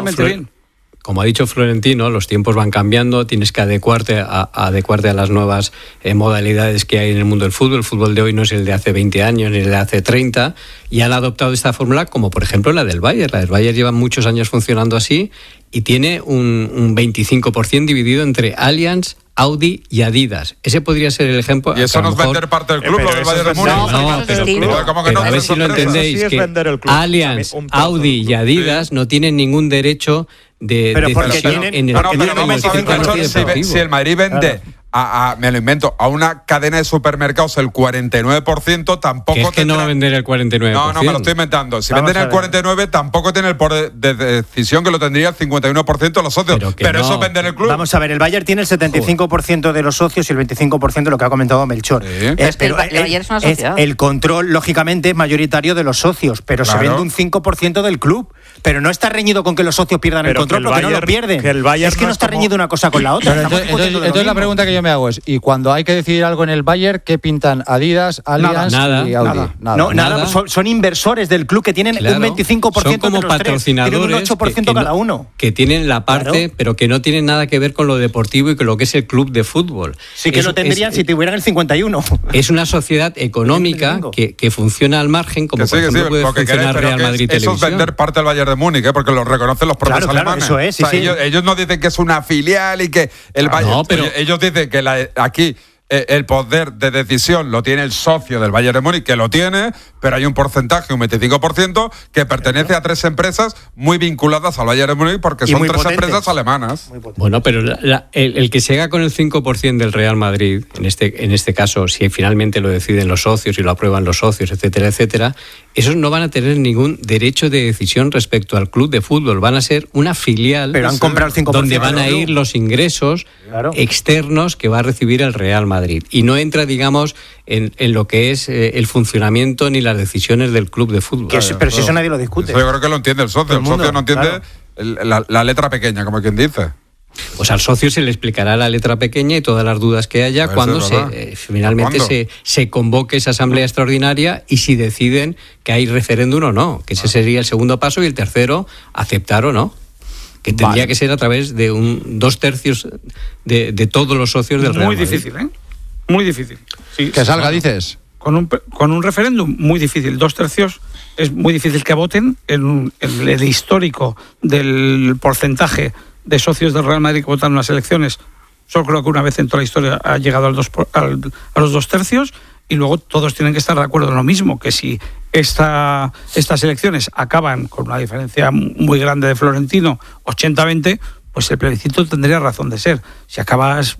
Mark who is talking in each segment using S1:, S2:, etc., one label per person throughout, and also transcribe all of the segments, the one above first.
S1: realmente bien.
S2: Como ha dicho Florentino, los tiempos van cambiando, tienes que adecuarte a las nuevas modalidades que hay en el mundo del fútbol. El fútbol de hoy no es el de hace 20 años ni el de hace 30, y han adoptado esta fórmula como por ejemplo la del Bayern. La del Bayern lleva muchos años funcionando así y tiene un 25% dividido entre Allianz, Audi y Adidas. Ese podría ser el ejemplo.
S3: Y eso no es vender parte del club, lo del Bayern de Múnich.
S2: Pero a ver si lo entendéis, que Allianz, Audi y Adidas no tienen ningún derecho de decisión en el
S3: si el Madrid vende me lo invento, a una cadena de supermercados el 49%, tampoco
S2: es que no va a vender el 49%.
S3: No, me lo estoy inventando. Si venden el 49%, tampoco tiene el poder de decisión que lo tendría el 51% de los socios. Pero eso es vender el club.
S4: Vamos a ver, el Bayern tiene el 75% de los socios y el 25% de lo que ha comentado Melchor.
S5: Sí. Pero el Bayern es una sociedad.
S4: El control, lógicamente, es mayoritario de los socios, pero se vende un 5% del club. Pero no está reñido con que los socios pierdan el control, porque no lo pierden. Es que no está reñido una cosa con la otra.
S6: Entonces la pregunta que yo me hago es, ¿y cuando hay que decidir algo en el Bayern, qué pintan Adidas, Allianz y Audi?
S4: Nada. Son inversores del club que tienen un 25%.
S2: Son como patrocinadores,
S4: tienen un 8% cada uno.
S2: Que tienen la parte, pero que no tienen nada que ver con lo deportivo y con lo que es el club de fútbol.
S4: Sí que lo tendrían si tuvieran el 51%.
S2: Es una sociedad económica que funciona al margen, como por ejemplo puede funcionar Real Madrid Televisión.
S3: Eso es vender parte del Bayern de Múnich, porque lo reconocen los propios alemanes.
S4: Eso es,
S3: ellos no dicen que es una filial y que el Bayern. Ellos dicen que aquí el poder de decisión lo tiene el socio del Bayern de Múnich, que lo tiene, pero hay un porcentaje, un 25%, que pertenece a 3 empresas muy vinculadas al Bayern de Múnich, porque son 3 empresas alemanas.
S2: Bueno, pero el que se haga con el 5% del Real Madrid, en este caso, si finalmente lo deciden los socios y lo aprueban los socios, etcétera, etcétera, esos no van a tener ningún derecho de decisión respecto al club de fútbol. Van a ser una filial,
S4: pero han comprado el 5%,
S2: donde van a ir los ingresos externos que va a recibir el Real Madrid. Y no entra, digamos, en lo que es el funcionamiento ni las decisiones del club de fútbol.
S4: Pero si eso nadie lo discute.
S3: Yo creo que lo entiende el socio. El socio no entiende la letra pequeña, como quien dice.
S2: Pues al socio se le explicará la letra pequeña y todas las dudas que haya cuando finalmente se convoque esa asamblea extraordinaria y si deciden que hay referéndum o no, que ese sería el segundo paso, y el tercero, aceptar o no. Que tendría que ser a través de 2/3 de todos los socios del Real Madrid.
S1: Muy difícil, ¿eh? Muy difícil. Sí,
S6: que salga, dices.
S1: Con un referéndum, muy difícil. 2/3 es muy difícil que voten. El histórico del porcentaje de socios del Real Madrid que votan en las elecciones, solo creo que una vez en toda la historia ha llegado a los 2/3, y luego todos tienen que estar de acuerdo en lo mismo, que si estas elecciones acaban con una diferencia muy grande de Florentino, 80-20, pues el plebiscito tendría razón de ser. Si acabas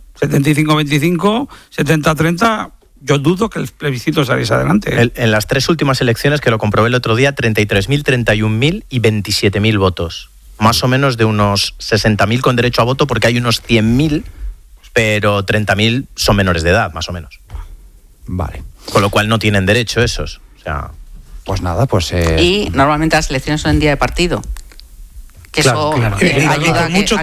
S1: 75-25, 70-30... yo dudo que el plebiscito saliese adelante.
S7: En las 3 últimas elecciones, que lo comprobé el otro día, 33.000, 31.000 y 27.000 votos. Más o menos de unos 60.000 con derecho a voto, porque hay unos 100.000, pero 30.000 son menores de edad, más o menos.
S6: Vale.
S7: Con lo cual no tienen derecho esos. O sea,
S6: pues nada,
S5: Y normalmente las elecciones son en día de partido. Que eso ayuda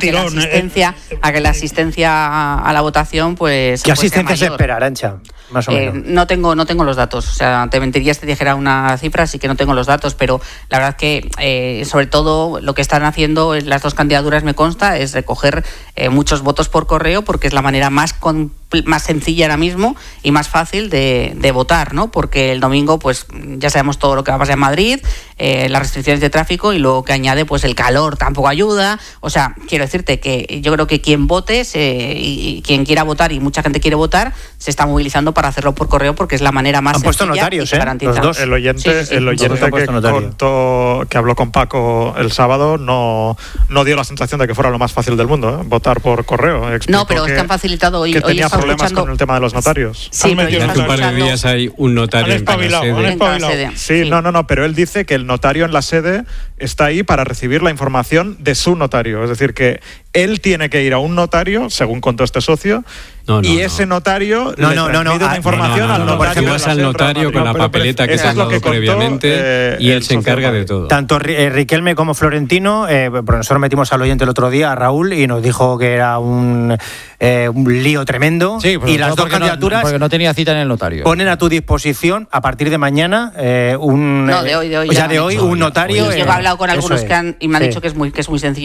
S5: a que la asistencia a la votación, pues...
S4: ¿Qué asistencia se espera, Arantxa? Más o menos.
S5: No tengo los datos. O sea, te mentiría si te dijera una cifra, así que no tengo los datos, pero la verdad que, sobre todo, lo que están haciendo en las 2 candidaturas, me consta, es recoger muchos votos por correo, porque es la manera más sencilla ahora mismo y más fácil de votar, ¿no? Porque el domingo, pues, ya sabemos todo lo que va a pasar en Madrid, las restricciones de tráfico, y luego que añade, pues, el calor tampoco ayuda. O sea, quiero decirte que yo creo que quien vote y quien quiera votar, y mucha gente quiere votar, se está movilizando para hacerlo por correo, porque es la manera más sencilla.
S4: Han puesto notarios,
S8: Los dos. El oyente que habló con Paco el sábado no dio la sensación de que fuera lo más fácil del mundo, votar por correo.
S5: No, pero es que han facilitado hoy.
S8: Que tenía problemas con el tema de los notarios.
S2: Sí, pero hace un par de días hay un notario en cada sede.
S8: Sí, no, pero él dice que el notario en la sede está ahí para recibir la información de su notario. Es decir, que él tiene que ir a un notario, según contó este socio, ese notario le transmite una información al notario.
S2: Tú vas al notario con la papeleta que se ha dado previamente y él se encarga de todo.
S4: Tanto Riquelme como Florentino, nosotros metimos al oyente el otro día, a Raúl, y nos dijo que era un lío tremendo.
S6: Sí,
S4: y las 2 candidaturas
S6: porque no tenía cita en el notario.
S4: Ponen a tu disposición a partir de mañana
S5: de hoy
S4: un notario.
S5: Yo he hablado con algunos y me han dicho que es muy sencillo.